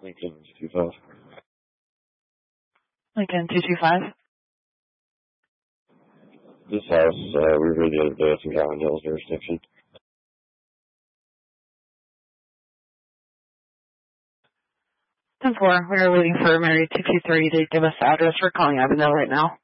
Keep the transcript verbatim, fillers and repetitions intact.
Lincoln two two five. Lincoln two two five. This house, uh, we were here the other day. It's in Gowan Hills jurisdiction. ten four, we are waiting for Mary two two three to give us the address. We're calling Avondale right now.